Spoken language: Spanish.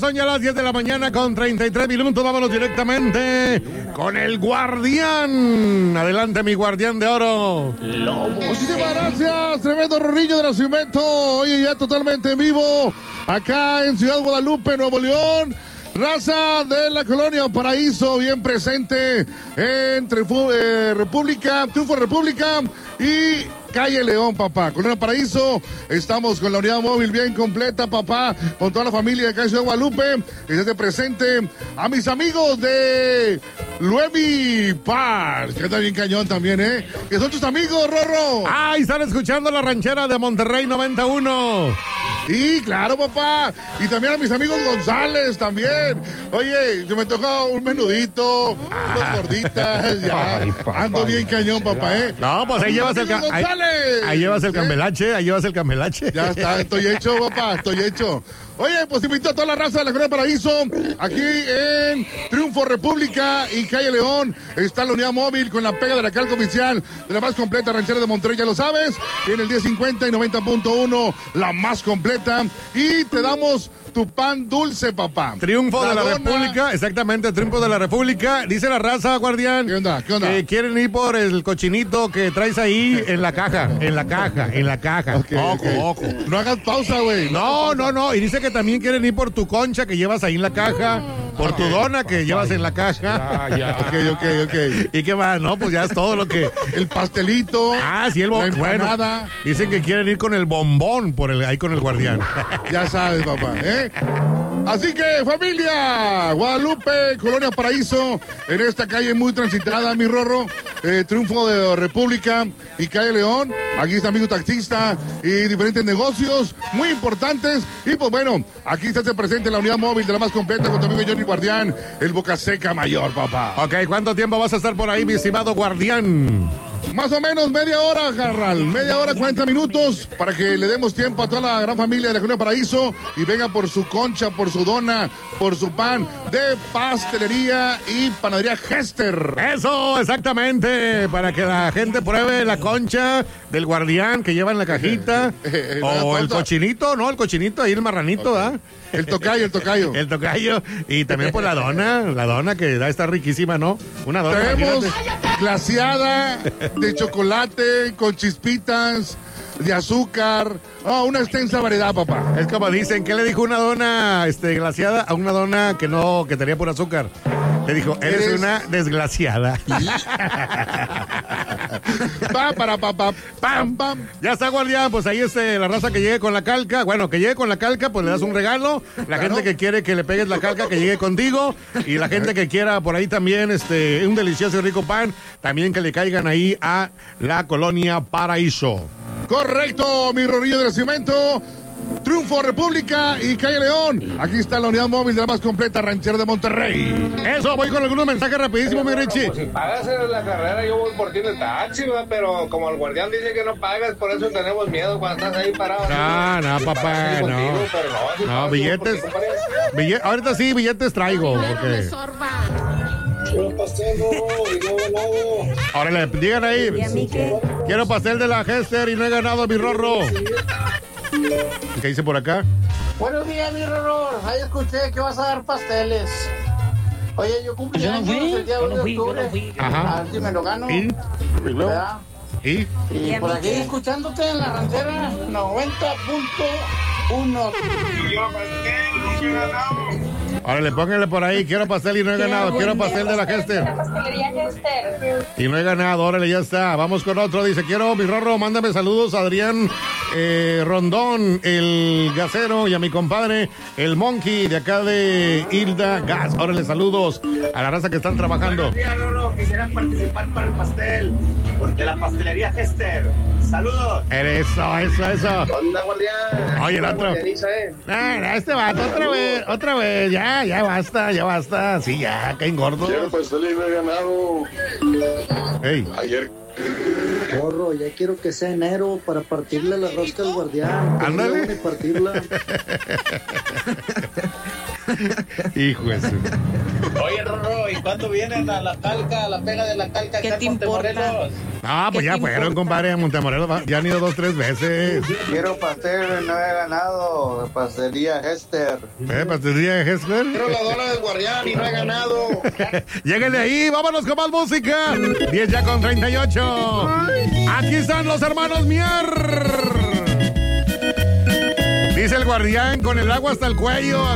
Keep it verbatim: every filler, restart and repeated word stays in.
son ya las diez de la mañana con treinta y tres minutos. Vámonos directamente con el Guardián. Adelante, mi Guardián de Oro. Muchísimas gracias, tremendo Rorrillo de Nacimiento. Oye, ya totalmente en vivo, acá en Ciudad Guadalupe, Nuevo León. Raza de la Colonia Paraíso, bien presente entre eh, República, Triunfo República y Calle León, papá. Colonia Paraíso, estamos con la unidad móvil bien completa, papá, con toda la familia de acá en Ciudad Guadalupe. Y desde presente a mis amigos de Luevi Park, que está bien cañón también, ¿eh? Que son tus amigos, Rorro. Ah, y están escuchando la ranchera de Monterrey noventa y uno. Sí, claro, papá. Y también a mis amigos González también. Oye, yo me toca un menudito, unas gorditas, ya. Ay, papá, ando bien cañón, papá, ¿eh? No, pues ahí llevas el, ahí, ahí llevas el cambelache, ahí llevas el cambelache. Ya está, estoy hecho, papá, estoy hecho. Oye, pues invito a toda la raza de la Colonia Paraíso, aquí en Triunfo República y Calle León. Está la unidad móvil con la pega de la calca oficial de la más completa ranchera de Monterrey, ya lo sabes. Tiene el diez cincuenta y noventa punto uno, la más completa. Y te damos tu pan dulce, papá. Triunfo la de la dona. República, exactamente, Triunfo de la República. Dice la raza, Guardián. ¿Qué onda? ¿Qué onda? Que quieren ir por el cochinito que traes ahí en la caja, en la caja, en la caja. Okay, ojo, okay. ojo. No hagas pausa, güey. No, no, no. Y dice que también quieren ir por tu concha que llevas ahí en la caja, por tu dona que llevas en la caja. Ya, ya. Ok, ok, ok. ¿Y qué más? No, pues ya es todo lo que... El pastelito. Ah, sí, el bombón. Bueno, dicen que quieren ir con el bombón por el, ahí con el Guardián. Ya sabes, papá, ¿eh? Así que, familia, Guadalupe, Colonia Paraíso, en esta calle muy transitada, mi Rorro, eh, Triunfo de República y Calle León. Aquí está amigo taxista y diferentes negocios muy importantes. Y pues bueno, aquí está presente la unidad móvil de la más completa con tu amigo Johnny Guardián, el Boca Seca Mayor, papá. Ok, ¿cuánto tiempo vas a estar por ahí, mi estimado Guardián? Más o menos media hora, Jarral, media hora, cuarenta minutos, para que le demos tiempo a toda la gran familia de la Colonia Paraíso y venga por su concha, por su dona, por su pan de pastelería y panadería Hester. Eso, exactamente, para que la gente pruebe la concha del Guardián que lleva en la cajita, o el cochinito, no, el cochinito, ahí el marranito, ¿ah? Okay. El tocayo, el tocayo. El tocayo, y también por la dona, la dona que da está riquísima, ¿no? Una dona. Tenemos glaseada de chocolate con chispitas, de azúcar, oh, una extensa variedad, papá. Es como dicen, ¿qué le dijo una dona este, glaseada a una dona que no, que tenía pura azúcar? Le dijo, eres, ¿Eres? una desgraciada. Pa, para, pa, pa, pam, pam. Ya está, Guardián, pues ahí este, la raza que llegue con la calca, bueno, que llegue con la calca, pues le das un regalo. La claro. gente que quiere que le pegues la calca, que llegue contigo. Y la gente que quiera por ahí también este, un delicioso y rico pan, también que le caigan ahí a la Colonia Paraíso. Correcto, mi Rorrillo de Nacimiento. Triunfo República y Calle León. Aquí está la unidad móvil de la más completa ranchera de Monterrey. Eso, voy con algunos mensajes rapidísimo, mi Richie. Pues si pagas la carrera, yo voy por ti en el taxi, ¿verdad? Pero como el Guardián dice que no pagas, por eso tenemos miedo cuando estás ahí parado. No, no, papá, no. Contigo, pero no, si no, billetes. Billetes, ahorita sí, billetes traigo. Porque... Quiero pastel, no, y no he ganado. Órale, digan ahí. Quiero pastel de la Hester y no he ganado, mi Rorro. ¿Qué dice por acá? Buenos días, mi Rorro. Ahí escuché que vas a dar pasteles. Oye, yo cumplí Yo no años fui, el día yo dos no de fui, yo octubre. no fui. Ajá. A ver si me lo gano. ¿Y? ¿Verdad? ¿Y? Y ¿Y a por mí aquí qué? escuchándote en la ranchera noventa punto uno. Órale, pónganle por ahí. Quiero pastel y no he ganado. Quiero pastel de la Hester. Y no he ganado. Órale, ya está. Vamos con otro. Dice, quiero, mi Rorro, mándame saludos a Adrián eh, Rondón, el gasero, y a mi compadre, el Monkey, de acá de Hilda Gas. Órale, saludos a la raza que están trabajando. Buenos días, Rorro. Quisiera participar para el pastel de la pastelería Hester. Saludos. Eso, eso, eso. ¿Dónde, Guardián? Oye, el otro. Eh. Ah, este vato, otra vez, otra vez. Ya, ya basta, ya basta. Sí, ya, caen gordos. Quiero pastel y no he ganado. Ey. Ayer. Porro, ya quiero que sea enero para partirle la rosca al Guardián. Ándale. Partirla. Hijo de su... Oye, Rorro, ¿y ¿Y cuándo vienen a la calca, a la pega de la calca acá en Montemorelos? Ah, pues ya fueron, compadre, a Montemorelos. Ya han ido dos, tres veces. Quiero pastel, no he ganado. Pastelería Hester. ¿Eh? ¿Pastelería Hester? Quiero la dona del guardián y no he ganado. Lléguenle ahí, vámonos con más música. diez ya con treinta y ocho. Aquí están los hermanos Mier. Dice el guardián, con el agua hasta el cuello,